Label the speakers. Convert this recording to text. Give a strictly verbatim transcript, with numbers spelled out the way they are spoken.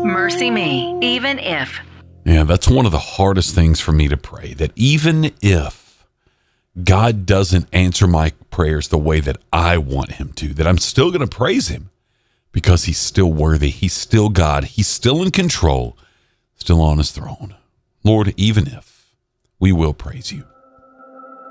Speaker 1: Mercy me, even if.
Speaker 2: Yeah, that's one of the hardest things for me to pray, that even if God doesn't answer my prayers the way that I want him to, that I'm still going to praise him because he's still worthy. He's still God. He's still in control, still on his throne. Lord, even if, we will praise you.